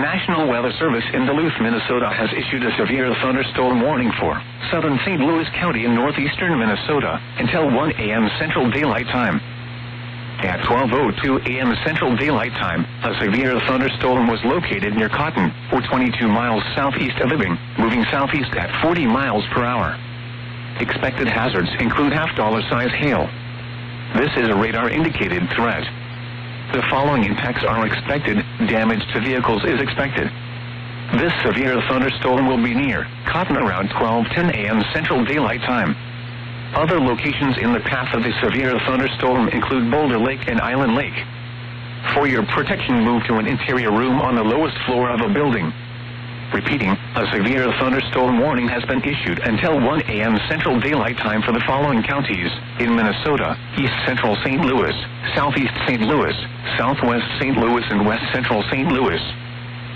National Weather Service in Duluth, Minnesota has issued a severe thunderstorm warning for southern St. Louis County in northeastern Minnesota until 1 a.m. Central Daylight Time. At 12:02 a.m. Central Daylight Time, a severe thunderstorm was located near Cotton, or 22 miles southeast of Hibbing, moving southeast at 40 miles per hour. Expected hazards include half-dollar-size hail. This is a radar-indicated threat. The following impacts are expected. Damage to vehicles is expected. This severe thunderstorm will be near Cotton around 12:10 a.m. Central Daylight Time. Other locations in the path of the severe thunderstorm include Boulder Lake and Island Lake. For your protection, move to an interior room on the lowest floor of a building. Repeating, a severe thunderstorm warning has been issued until 1 a.m. Central Daylight Time for the following counties in Minnesota: East Central St. Louis, Southeast St. Louis, Southwest St. Louis, and West Central St. Louis.